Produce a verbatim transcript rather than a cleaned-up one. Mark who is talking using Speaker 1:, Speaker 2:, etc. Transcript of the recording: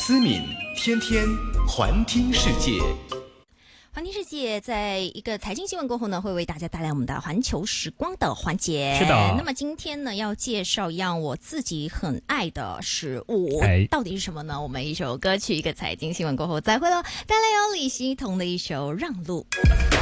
Speaker 1: 思敏，天天环听世界。
Speaker 2: 环听世界，在一个财经新闻过后呢，会为大家带来我们的环球时光的环节。
Speaker 3: 是的。
Speaker 2: 那么今天呢，要介绍一样我自己很爱的食物，
Speaker 3: 哎、
Speaker 2: 到底是什么呢？我们一首歌曲，一个财经新闻过后再会喽。带来有李希彤的一首《让路》。